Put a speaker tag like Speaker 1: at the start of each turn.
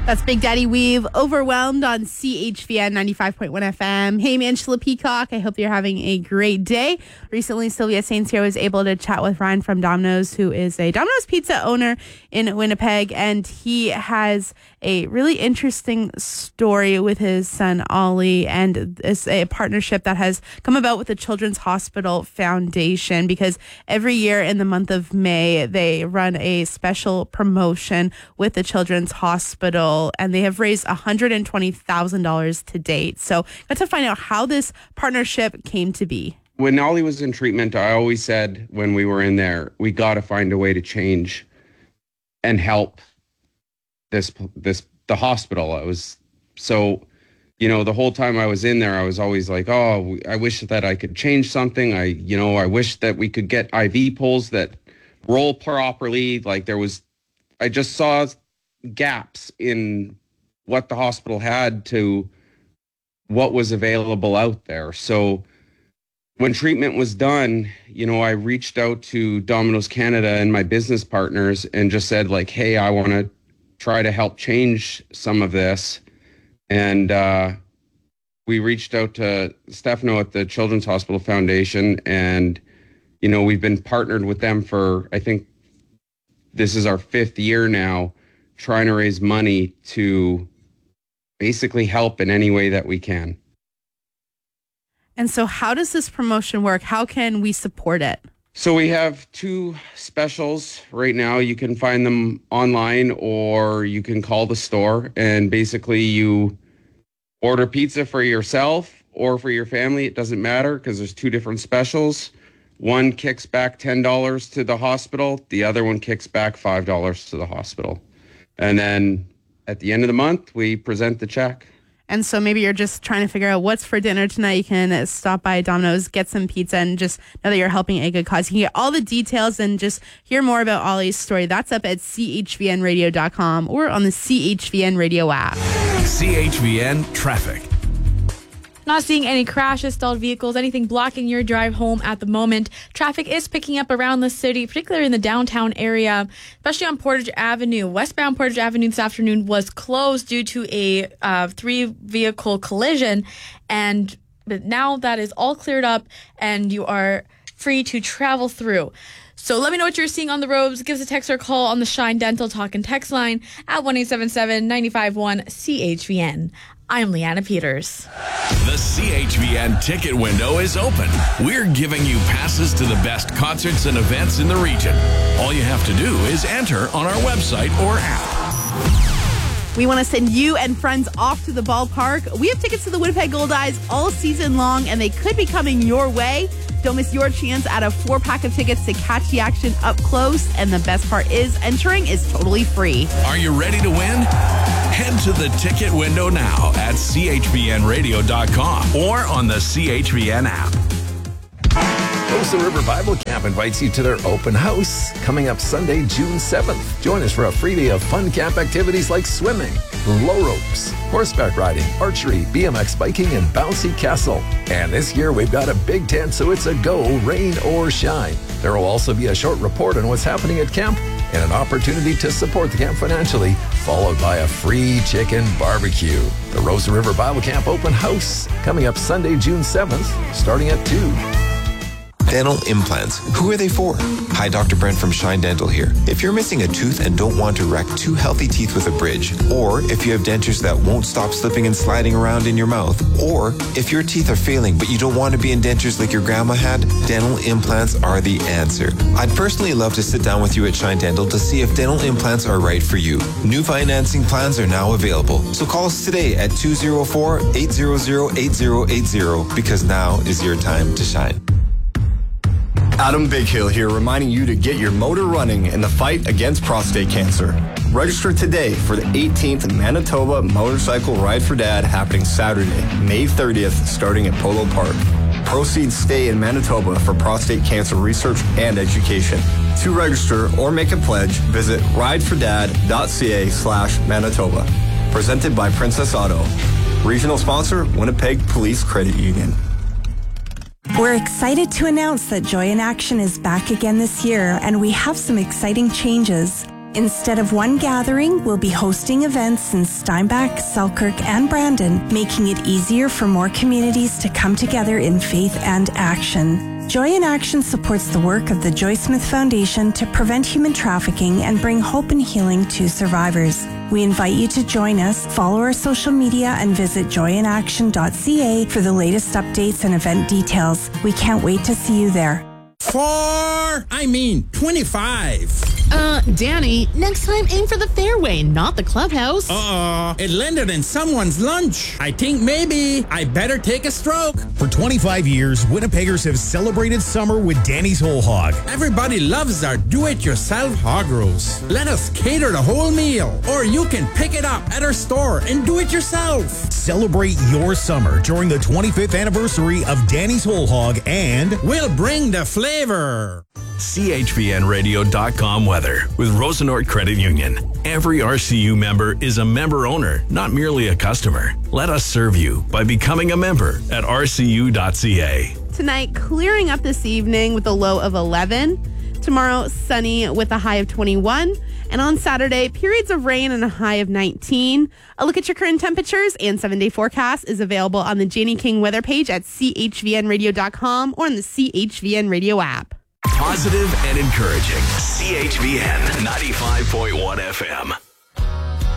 Speaker 1: That's Big Daddy Weave, Overwhelmed on CHVN 95.1 FM. Hey, I'm Angela Peacock. I hope you're having a great day. Recently, Sylvia Saints here was able to chat with Ryan from Domino's, who is a Domino's pizza owner in Winnipeg, and he has a really interesting story with his son, Ollie, and it's a partnership that has come about with the Children's Hospital Foundation, because every year in the month of May, they run a special promotion with the Children's Hospital, and they have raised $120,000 to date. So got to find out how this partnership came to be.
Speaker 2: When Ollie was in treatment, I always said when we were in there, we got to find a way to change and help the hospital. I was so, the whole time I was in there, I was always like, oh, I wish that I could change something. I wish that we could get IV poles that roll properly. I just saw gaps in what the hospital had to what was available out there. So when treatment was done, I reached out to Domino's Canada and my business partners and just said, hey, I want to try to help change some of this. And we reached out to Stefano at the Children's Hospital Foundation, and we've been partnered with them for, I think this is our 5th year now, trying to raise money to basically help in any way that we can.
Speaker 1: And so how does this promotion work? How can we support it?
Speaker 2: So we have 2 specials right now. You can find them online or you can call the store, and basically you order pizza for yourself or for your family. It doesn't matter because there's 2 different specials. One kicks back $10 to the hospital. The other one kicks back $5 to the hospital. And then at the end of the month, we present the check.
Speaker 1: And so maybe you're just trying to figure out what's for dinner tonight. You can stop by Domino's, get some pizza, and just know that you're helping a good cause. You can get all the details and just hear more about Ollie's story. That's up at chvnradio.com or on the CHVN Radio app.
Speaker 3: CHVN Traffic.
Speaker 4: Not seeing any crashes, stalled vehicles, anything blocking your drive home at the moment. Traffic is picking up around the city, particularly in the downtown area, especially on Portage Avenue. Westbound Portage Avenue this afternoon was closed due to a 3-vehicle collision, but now that is all cleared up and you are free to travel through. So let me know what you're seeing on the roads. Give us a text or call on the Shine Dental Talk and Text line at 1-877-951-CHVN. I'm Leanna Peters.
Speaker 3: The CHVN ticket window is open. We're giving you passes to the best concerts and events in the region. All you have to do is enter on our website or app.
Speaker 1: We want to send you and friends off to the ballpark. We have tickets to the Winnipeg Goldeyes all season long, and they could be coming your way. Don't miss your chance at a 4-pack of tickets to catch the action up close. And the best part is entering is totally free.
Speaker 3: Are you ready to win? Head to the ticket window now at chvnradio.com or on the CHVN app.
Speaker 5: Rosa River Bible Camp invites you to their open house coming up Sunday, June 7th. Join us for a free day of fun camp activities like swimming, low ropes, horseback riding, archery, BMX biking, and bouncy castle. And this year we've got a big tent, so it's a go, rain or shine. There will also be a short report on what's happening at camp and an opportunity to support the camp financially, followed by a free chicken barbecue. The Rosa River Bible Camp open house coming up Sunday, June 7th, starting at 2.
Speaker 6: Dental implants. Who are they for? Hi, Dr. Brent from Shine Dental here. If you're missing a tooth and don't want to wreck 2 healthy teeth with a bridge, or if you have dentures that won't stop slipping and sliding around in your mouth, or if your teeth are failing but you don't want to be in dentures like your grandma had, dental implants are the answer. I'd personally love to sit down with you at Shine Dental to see if dental implants are right for you. New financing plans are now available, so call us today at 204-800-8080 because now is your time to shine.
Speaker 7: Adam Bighill here, reminding you to get your motor running in the fight against prostate cancer. Register today for the 18th Manitoba Motorcycle Ride for Dad happening Saturday, May 30th, starting at Polo Park. Proceeds stay in Manitoba for prostate cancer research and education. To register or make a pledge, visit ridefordad.ca/Manitoba. Presented by Princess Auto. Regional sponsor, Winnipeg Police Credit Union.
Speaker 8: We're excited to announce that Joy in Action is back again this year, and we have some exciting changes. Instead of one gathering, we'll be hosting events in Steinbach, Selkirk, and Brandon, making it easier for more communities to come together in faith and action. Joy in Action supports the work of the Joy Smith Foundation to prevent human trafficking and bring hope and healing to survivors. We invite you to join us, follow our social media, and visit joyinaction.ca for the latest updates and event details. We can't wait to see you there.
Speaker 9: 25.
Speaker 10: Danny, next time aim for the fairway, not the clubhouse.
Speaker 9: It landed in someone's lunch. I think maybe I better take a stroke.
Speaker 11: For 25 years, Winnipeggers have celebrated summer with Danny's Whole Hog.
Speaker 9: Everybody loves our do-it-yourself hog roast. Let us cater the whole meal, or you can pick it up at our store and do it yourself.
Speaker 11: Celebrate your summer during the 25th anniversary of Danny's Whole Hog, and
Speaker 9: we'll bring the flavor.
Speaker 3: CHVNradio.com weather with Rosenort Credit Union. Every RCU member is a member owner, not merely a customer. Let us serve you by becoming a member at rcu.ca.
Speaker 1: Tonight, clearing up this evening with a low of 11. Tomorrow, sunny with a high of 21. And on Saturday, periods of rain and a high of 19. A look at your current temperatures and 7-day forecast is available on the Janie King weather page at chvnradio.com or on the CHVN Radio app.
Speaker 3: Positive and encouraging. CHVN 95.1 FM.